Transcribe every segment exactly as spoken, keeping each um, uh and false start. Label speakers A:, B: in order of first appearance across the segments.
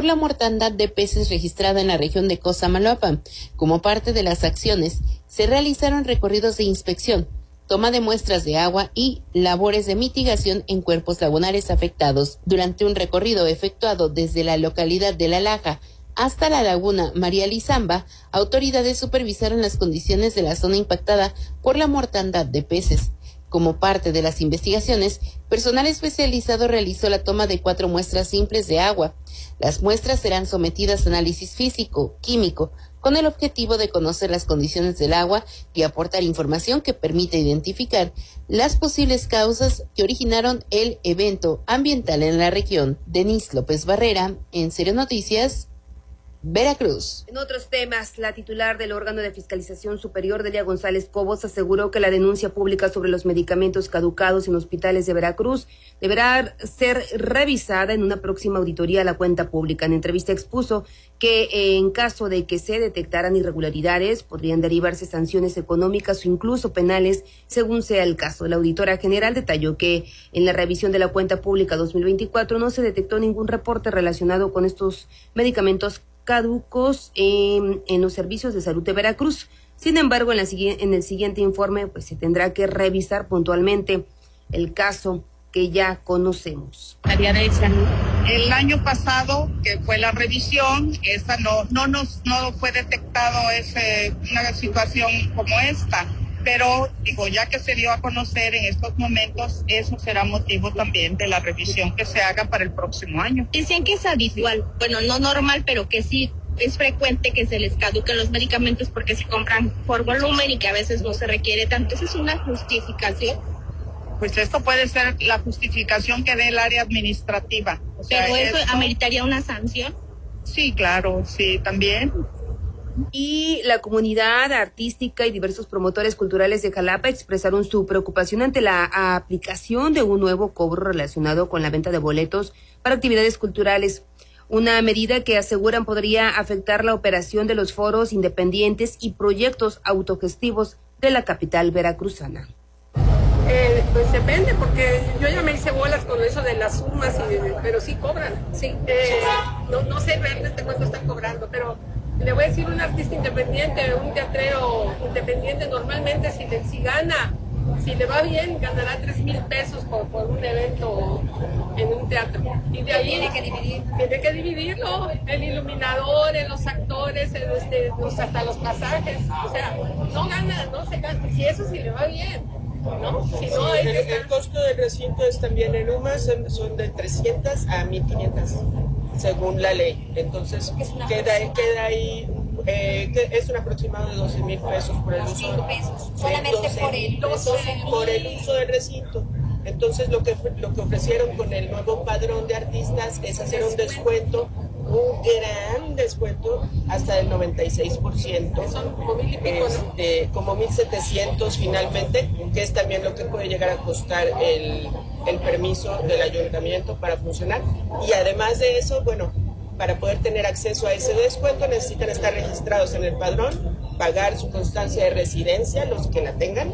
A: por la mortandad de peces registrada en la región de Cosamaloapan. Como parte de las acciones, se realizaron recorridos de inspección, toma de muestras de agua y labores de mitigación en cuerpos lagunares afectados. Durante un recorrido efectuado desde la localidad de La Laja hasta la laguna María Lizamba, autoridades supervisaron las condiciones de la zona impactada por la mortandad de peces. Como parte de las investigaciones, personal especializado realizó la toma de cuatro muestras simples de agua. Las muestras serán sometidas a análisis físico, químico, con el objetivo de conocer las condiciones del agua y aportar información que permita identificar las posibles causas que originaron el evento ambiental en la región. Denise López Barrera, en Serio Noticias, Veracruz.
B: En otros temas, la titular del órgano de fiscalización superior, Delia González Cobos, aseguró que la denuncia pública sobre los medicamentos caducados en hospitales de Veracruz deberá ser revisada en una próxima auditoría a la cuenta pública. En entrevista expuso que eh, en caso de que se detectaran irregularidades, podrían derivarse sanciones económicas o incluso penales, según sea el caso. La auditora general detalló que en la revisión de la cuenta pública dos mil veinticuatro no se detectó ningún reporte relacionado con estos medicamentos caducos en, en los servicios de salud de Veracruz. Sin embargo, en, la, en el siguiente informe pues se tendrá que revisar puntualmente el caso que ya conocemos.
C: El año pasado, que fue la revisión, esa no no nos no fue detectado ese, una situación como esta. Pero, digo, ya que se dio a conocer en estos momentos, eso será motivo también de la revisión que se haga para el próximo año.
D: Dicen que es habitual, bueno, no normal, pero que sí es frecuente que se les caduquen los medicamentos porque se compran por volumen y que a veces no se requiere tanto. ¿Esa es una justificación?
C: Pues esto puede ser la justificación que dé el área administrativa. O sea,
D: ¿pero eso
C: esto...
D: ameritaría una sanción?
C: Sí, claro, sí, también.
B: Y la comunidad artística y diversos promotores culturales de Jalapa expresaron su preocupación ante la aplicación de un nuevo cobro relacionado con la venta de boletos para actividades culturales, una medida que aseguran podría afectar la operación de los foros independientes y proyectos autogestivos de la capital veracruzana.
E: Eh, pues depende, porque yo ya me hice bolas con eso de las sumas, y, pero sí cobran, sí. Eh, no, no sé realmente cuánto están cobrando, pero le voy a decir, un artista independiente, un teatrero independiente, normalmente si, le, si gana, si le va bien, ganará tres mil pesos por, por un evento en un teatro. Y de ahí tiene que dividir. Tiene que dividirlo, el iluminador, los actores, el, este, los, hasta los pasajes. O sea, no gana, no se gana, si eso sí le va bien. ¿No? Si no,
F: sí,
E: hay
F: el,
E: que estar...
F: el costo del recinto es también en UMA, son, son de trescientas a mil quinientas, según la ley. Entonces, queda, queda ahí, eh, que es un aproximado de doce mil pesos por el uso.
D: pesos, solamente por el,
F: pesos por el uso del recinto. Entonces, lo que, lo que ofrecieron con el nuevo padrón de artistas es hacer un descuento, un gran descuento, hasta del noventa y seis por ciento.
E: Son como mil y pico,
F: este,
E: ¿no?
F: como mil setecientos finalmente, que es también lo que puede llegar a costar el, el permiso del ayuntamiento para funcionar. Y además de eso, bueno, para poder tener acceso a ese descuento necesitan estar registrados en el padrón, pagar su constancia de residencia, los que la tengan,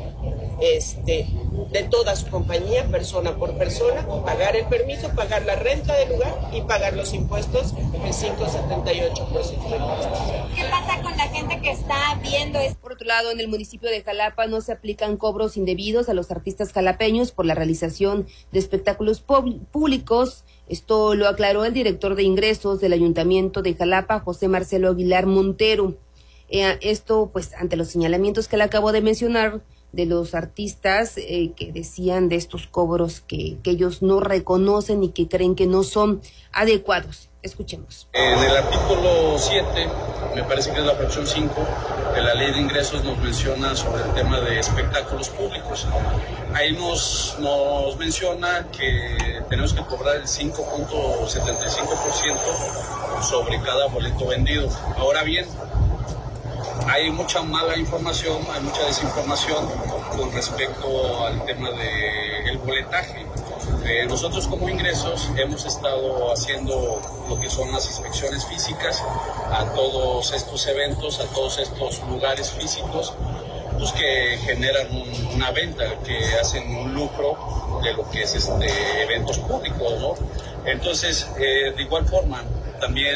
F: este, de toda su compañía, persona por persona, pagar el permiso, pagar la renta del lugar y pagar los impuestos, el cinco coma setenta y ocho por ciento de impuestos.
D: ¿Qué pasa con la gente que está viendo esto?
B: Por otro lado, en el municipio de Jalapa no se aplican cobros indebidos a los artistas jalapeños por la realización de espectáculos públicos. Esto lo aclaró el director de ingresos del Ayuntamiento de Jalapa, José Marcelo Aguilar Montero. Eh, esto, pues, ante los señalamientos que le acabo de mencionar de los artistas eh, que decían de estos cobros que, que ellos no reconocen y que creen que no son adecuados. Escuchemos.
G: En el artículo siete, me parece que es la fracción cinco, de la ley de ingresos nos menciona sobre el tema de espectáculos públicos. Ahí nos, nos menciona que tenemos que cobrar el cinco punto setenta y cinco por ciento sobre cada boleto vendido. Ahora bien, hay mucha mala información, hay mucha desinformación con respecto al tema del boletaje. Eh, nosotros como ingresos hemos estado haciendo lo que son las inspecciones físicas a todos estos eventos, a todos estos lugares físicos, pues que generan un, una venta, que hacen un lucro de lo que es este eventos públicos, ¿no? Entonces, eh, de igual forma, también